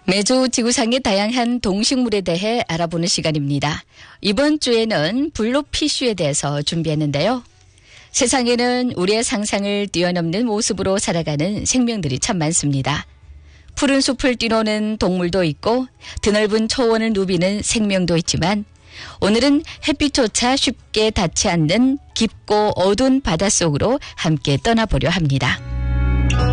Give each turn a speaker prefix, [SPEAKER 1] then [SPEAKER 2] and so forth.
[SPEAKER 1] 매주 지구상의 다양한 동식물에 대해 알아보는 시간입니다. 이번 주에는 블루피쉬에 대해서 준비했는데요. 세상에는 우리의 상상을 뛰어넘는 모습으로 살아가는 생명들이 참 많습니다. 푸른 숲을 뛰노는 동물도 있고 드넓은 초원을 누비는 생명도 있지만 오늘은 햇빛조차 쉽게 닿지 않는 깊고 어두운 바닷속으로 함께 떠나보려 합니다.